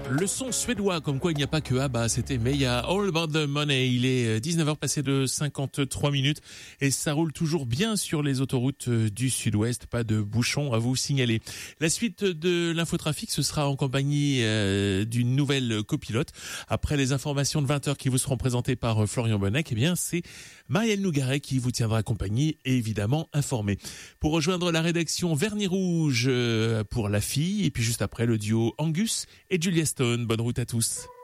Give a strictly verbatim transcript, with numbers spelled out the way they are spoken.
Le son suédois, comme quoi il n'y a pas que ABBA, c'était Meia, All About the Money. Il est dix-neuf heures passé de cinquante-trois minutes et ça roule toujours bien sur les autoroutes du sud-ouest. Pas de bouchons à vous signaler. La suite de l'infotrafic, ce sera en compagnie euh, d'une nouvelle copilote. Après les informations de vingt heures qui vous seront présentées par Florian Bonnec, eh bien c'est Marielle Nougaret qui vous tiendra compagnie et évidemment informé. Pour rejoindre la rédaction, Vernis Rouge pour La Fille et puis juste après le duo Angus et Julia Stone. Bonne route à tous.